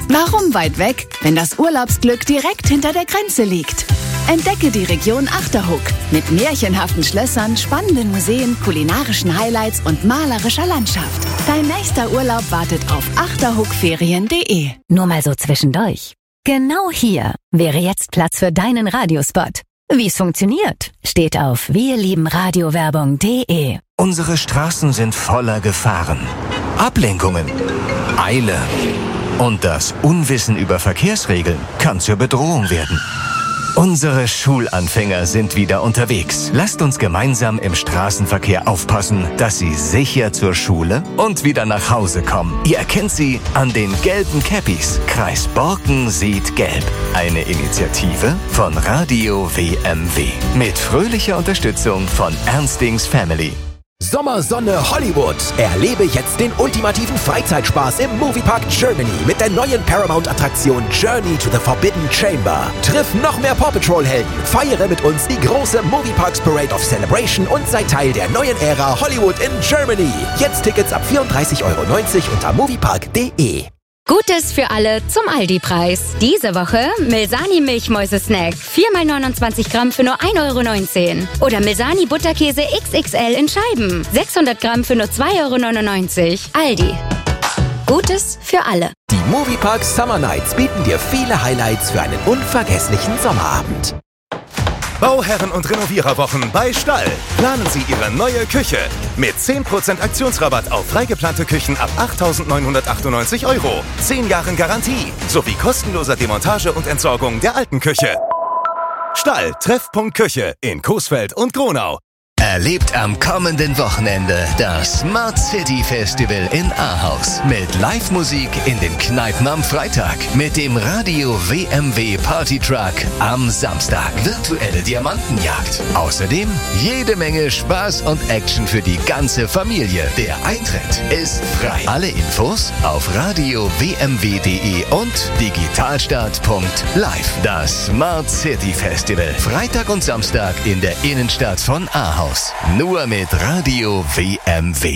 Warum weit weg, wenn das Urlaubsglück direkt hinter der Grenze liegt? Entdecke die Region Achterhoek mit märchenhaften Schlössern, spannenden Museen, kulinarischen Highlights und malerischer Landschaft. Dein nächster Urlaub wartet auf achterhoekferien.de. Nur mal so zwischendurch. Genau hier wäre jetzt Platz für deinen Radiospot. Wie es funktioniert, steht auf wirliebenradiowerbung.de. Unsere Straßen sind voller Gefahren, Ablenkungen, Eile. Und das Unwissen über Verkehrsregeln kann zur Bedrohung werden. Unsere Schulanfänger sind wieder unterwegs. Lasst uns gemeinsam im Straßenverkehr aufpassen, dass sie sicher zur Schule und wieder nach Hause kommen. Ihr erkennt sie an den gelben Cappies. Kreis Borken sieht gelb. Eine Initiative von Radio WMW. Mit fröhlicher Unterstützung von Ernstings Family. Sommersonne Hollywood. Erlebe jetzt den ultimativen Freizeitspaß im Moviepark Germany mit der neuen Paramount-Attraktion Journey to the Forbidden Chamber. Triff noch mehr Paw Patrol-Helden, feiere mit uns die große Movieparks Parade of Celebration und sei Teil der neuen Ära Hollywood in Germany. Jetzt Tickets ab 34,90 € unter moviepark.de. Gutes für alle zum Aldi-Preis. Diese Woche Milsani Milchmäuse-Snack. 4x29 Gramm für nur 1,19 €. Oder Milsani Butterkäse XXL in Scheiben. 600 Gramm für nur 2,99 €. Aldi. Gutes für alle. Die Moviepark Summer Nights bieten dir viele Highlights für einen unvergesslichen Sommerabend. Bauherren und Renoviererwochen bei Stall. Planen Sie Ihre neue Küche. Mit 10% Aktionsrabatt auf freigeplante Küchen ab 8.998 €. 10 Jahren Garantie. Sowie kostenloser Demontage und Entsorgung der alten Küche. Stall, Treffpunkt Küche in Coesfeld und Gronau. Erlebt am kommenden Wochenende das Smart City Festival in Ahaus mit Live-Musik in den Kneipen am Freitag, mit dem Radio WMW Party Truck am Samstag, virtuelle Diamantenjagd. Außerdem jede Menge Spaß und Action für die ganze Familie. Der Eintritt ist frei. Alle Infos auf radiowmw.de und digitalstadt.live. Das Smart City Festival, Freitag und Samstag in der Innenstadt von Ahaus. Nur mit Radio WMW.